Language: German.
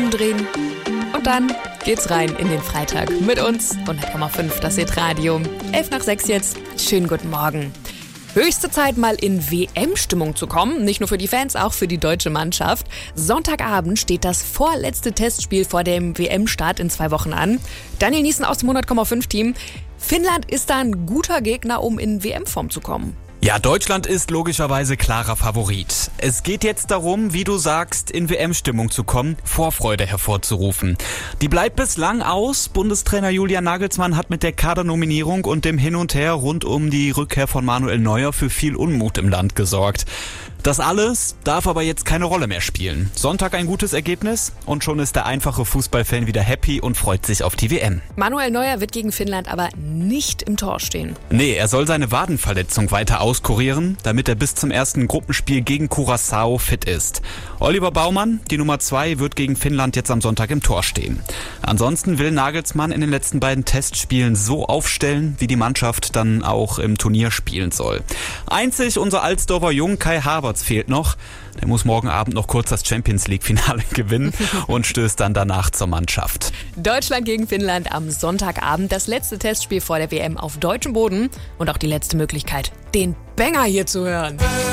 umdrehen und dann geht's rein in den Freitag mit uns. 100,5, das Hitradio. 5:11 jetzt. Schönen guten Morgen. Höchste Zeit, mal in WM-Stimmung zu kommen. Nicht nur für die Fans, auch für die deutsche Mannschaft. Sonntagabend steht das vorletzte Testspiel vor dem WM-Start in 2 Wochen an. Daniel Niesen aus dem 100,5-Team. Finnland ist da ein guter Gegner, um in WM-Form zu kommen. Ja, Deutschland ist logischerweise klarer Favorit. Es geht jetzt darum, wie du sagst, in WM-Stimmung zu kommen, Vorfreude hervorzurufen. Die bleibt bislang aus. Bundestrainer Julian Nagelsmann hat mit der Kadernominierung und dem Hin und Her rund um die Rückkehr von Manuel Neuer für viel Unmut im Land gesorgt. Das alles darf aber jetzt keine Rolle mehr spielen. Sonntag ein gutes Ergebnis und schon ist der einfache Fußballfan wieder happy und freut sich auf die WM. Manuel Neuer wird gegen Finnland aber nicht im Tor stehen. Nee, er soll seine Wadenverletzung weiter auskurieren, damit er bis zum ersten Gruppenspiel gegen Curaçao fit ist. Oliver Baumann, die Nummer 2, wird gegen Finnland jetzt am Sonntag im Tor stehen. Ansonsten will Nagelsmann in den letzten beiden Testspielen so aufstellen, wie die Mannschaft dann auch im Turnier spielen soll. Einzig unser Alsdorfer Jung Kai Havertz fehlt noch. Der muss morgen Abend noch kurz das Champions-League-Finale gewinnen und stößt dann danach zur Mannschaft. Deutschland gegen Finnland am Sonntagabend. Das letzte Testspiel vor der WM auf deutschem Boden und auch die letzte Möglichkeit, den Banger hier zu hören.